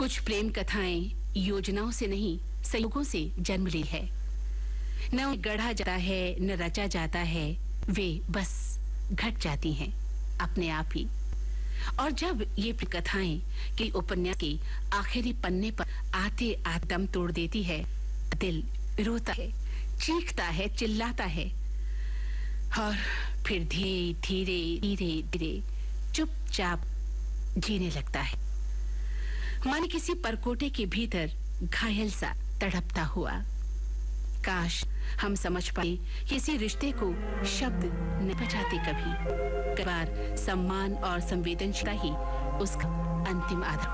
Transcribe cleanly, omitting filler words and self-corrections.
कुछ प्रेम कथाएं योजनाओं से नहीं, संयोगों से जन्म ली है। न उन्हें गढ़ा जाता है, न रचा जाता है, वे बस घट जाती हैं अपने आप ही। और जब ये कथाएं कि उपन्यास के आखिरी पन्ने पर आते आते दम तोड़ देती है, दिल रोता है, चीखता है, चिल्लाता है और फिर धीरे धीरे धीरे धीरे चुपचाप जीने लगता है, मानो किसी परकोटे के भीतर घायल सा तड़पता हुआ। काश हम समझ पाए किसी रिश्ते को शब्द न बचाते कभी। कई बार सम्मान और संवेदनशीलता ही उसका अंतिम आधार